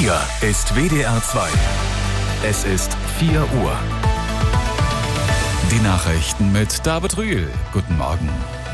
Hier ist WDR 2. Es ist 4 Uhr. Die Nachrichten mit David Rühl. Guten Morgen.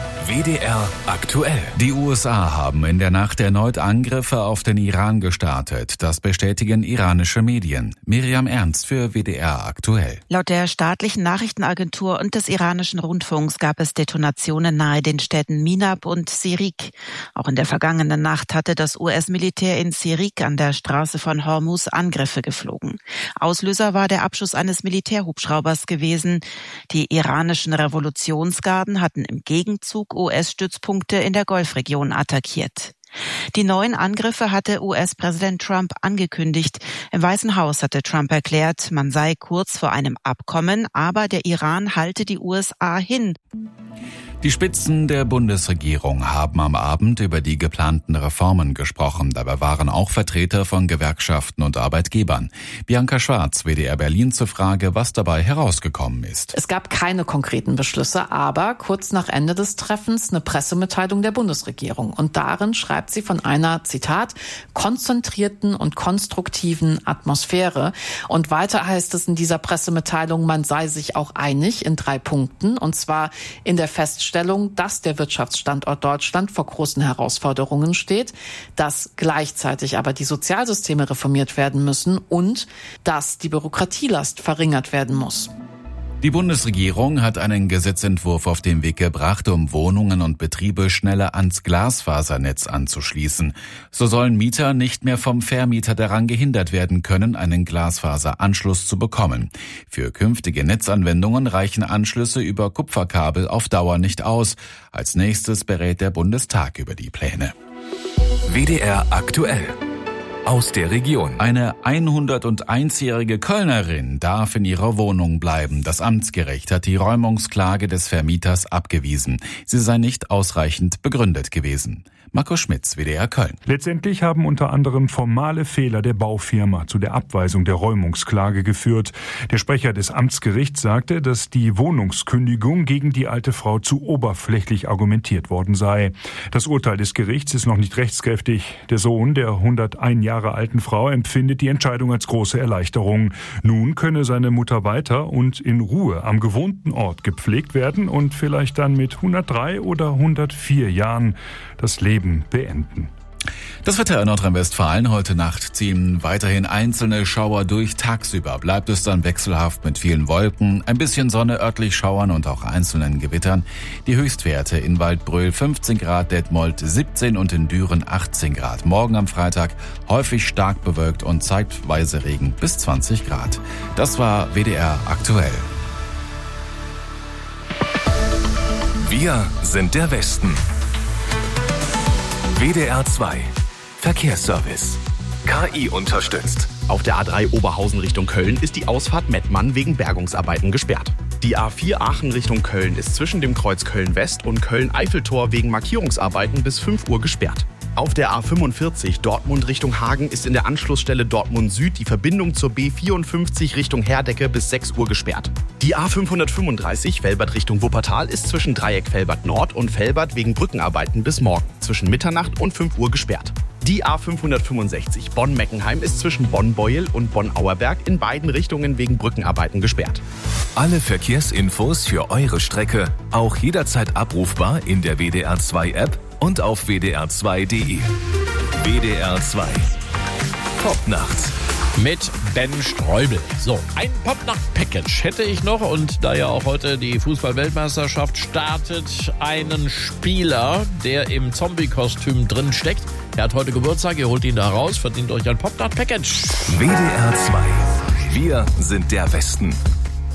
WDR aktuell. Die USA haben in der Nacht erneut Angriffe auf den Iran gestartet. Das bestätigen iranische Medien. Miriam Ernst für WDR aktuell. Laut der staatlichen Nachrichtenagentur und des iranischen Rundfunks gab es Detonationen nahe den Städten Minab und Sirik. Auch in der vergangenen Nacht hatte das US-Militär in Sirik an der Straße von Hormuz Angriffe geflogen. Auslöser war der Abschuss eines Militärhubschraubers gewesen. Die iranischen Revolutionsgarden hatten im Gegenzug US-Stützpunkte in der Golfregion attackiert. Die neuen Angriffe hatte US-Präsident Trump angekündigt. Im Weißen Haus hatte Trump erklärt, man sei kurz vor einem Abkommen, aber der Iran halte die USA hin. Die Spitzen der Bundesregierung haben am Abend über die geplanten Reformen gesprochen. Dabei waren auch Vertreter von Gewerkschaften und Arbeitgebern. Bianca Schwarz, WDR Berlin, zur Frage, was dabei herausgekommen ist. Es gab keine konkreten Beschlüsse, aber kurz nach Ende des Treffens eine Pressemitteilung der Bundesregierung. Und darin schreibt sie von einer, Zitat, konzentrierten und konstruktiven Atmosphäre. Und weiter heißt es in dieser Pressemitteilung, man sei sich auch einig in 3 Punkten. Und zwar in der Feststellung, dass der Wirtschaftsstandort Deutschland vor großen Herausforderungen steht, dass gleichzeitig aber die Sozialsysteme reformiert werden müssen und dass die Bürokratielast verringert werden muss. Die Bundesregierung hat einen Gesetzentwurf auf den Weg gebracht, um Wohnungen und Betriebe schneller ans Glasfasernetz anzuschließen. So sollen Mieter nicht mehr vom Vermieter daran gehindert werden können, einen Glasfaseranschluss zu bekommen. Für künftige Netzanwendungen reichen Anschlüsse über Kupferkabel auf Dauer nicht aus. Als nächstes berät der Bundestag über die Pläne. WDR aktuell. Aus der Region. Eine 101-jährige Kölnerin darf in ihrer Wohnung bleiben. Das Amtsgericht hat die Räumungsklage des Vermieters abgewiesen. Sie sei nicht ausreichend begründet gewesen. Marco Schmitz, WDR Köln. Letztendlich haben unter anderem formale Fehler der Baufirma zu der Abweisung der Räumungsklage geführt. Der Sprecher des Amtsgerichts sagte, dass die Wohnungskündigung gegen die alte Frau zu oberflächlich argumentiert worden sei. Das Urteil des Gerichts ist noch nicht rechtskräftig. Der Sohn der 101 Jahre alten Frau empfindet die Entscheidung als große Erleichterung. Nun könne seine Mutter weiter und in Ruhe am gewohnten Ort gepflegt werden und vielleicht dann mit 103 oder 104 Jahren das Leben beenden. Das Wetter in Nordrhein-Westfalen. Heute Nacht ziehen weiterhin einzelne Schauer durch. Tagsüber bleibt es dann wechselhaft mit vielen Wolken, ein bisschen Sonne, örtlich Schauern und auch einzelnen Gewittern. Die Höchstwerte in Waldbröl 15 Grad, Detmold 17 und in Düren 18 Grad. Morgen am Freitag häufig stark bewölkt und zeitweise Regen bis 20 Grad. Das war WDR aktuell. Wir sind der Westen. WDR 2 Verkehrsservice. KI unterstützt. Auf der A3 Oberhausen Richtung Köln ist die Ausfahrt Mettmann wegen Bergungsarbeiten gesperrt. Die A4 Aachen Richtung Köln ist zwischen dem Kreuz Köln-West und Köln-Eiffeltor wegen Markierungsarbeiten bis 5 Uhr gesperrt. Auf der A45 Dortmund Richtung Hagen ist in der Anschlussstelle Dortmund Süd die Verbindung zur B54 Richtung Herdecke bis 6 Uhr gesperrt. Die A535 Velbert Richtung Wuppertal ist zwischen Dreieck Velbert Nord und Velbert wegen Brückenarbeiten bis morgen zwischen Mitternacht und 5 Uhr gesperrt. Die A565 Bonn-Meckenheim ist zwischen Bonn-Beuel und Bonn-Auerberg in beiden Richtungen wegen Brückenarbeiten gesperrt. Alle Verkehrsinfos für eure Strecke auch jederzeit abrufbar in der WDR 2 App und auf wdr2.de. WDR 2 Popnacht mit Ben Streubel. So, ein Popnacht-Package hätte ich noch und da ja auch heute die Fußball-Weltmeisterschaft startet, einen Spieler, der im Zombie-Kostüm drin steckt. Er hat heute Geburtstag, ihr holt ihn da raus, verdient euch ein Popnacht-Package. WDR 2. Wir sind der Westen.